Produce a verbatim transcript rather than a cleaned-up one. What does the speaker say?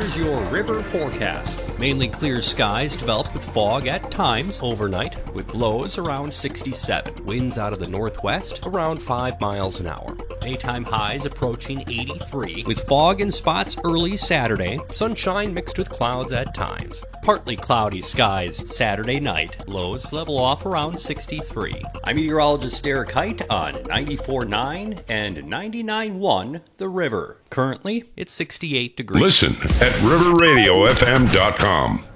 Here's your river forecast. Mainly clear skies develop with fog at times overnight, with lows around sixty-seven. Winds out of the northwest around five miles an hour. Daytime highs approaching eighty-three, with fog in spots early Saturday. Sunshine mixed with clouds at times. Partly cloudy skies Saturday night. Lows level off around sixty-three. I'm meteorologist Derek Height on ninety-four point nine and ninety-nine point one The River. Currently, it's sixty-eight degrees. Listen at river radio f m dot com.